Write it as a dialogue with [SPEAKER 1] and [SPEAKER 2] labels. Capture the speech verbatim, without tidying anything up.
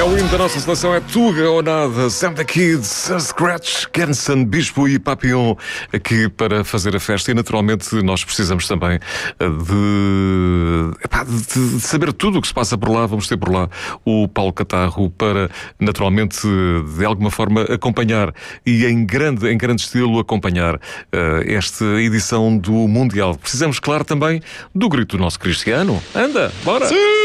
[SPEAKER 1] o hino da nossa seleção, é Tuga ou Nada. Sam da Kids, Scratch, Kenson, Bispo e Papillon aqui para fazer a festa. E naturalmente nós precisamos também de, epá, de, de saber tudo o que se passa por lá. Vamos ter por lá o Paulo Catarro para naturalmente de alguma forma acompanhar e em grande, em grande estilo acompanhar uh, esta edição do Mundial. Precisamos, claro, também do grito do nosso Cristiano. Anda, bora! Sim!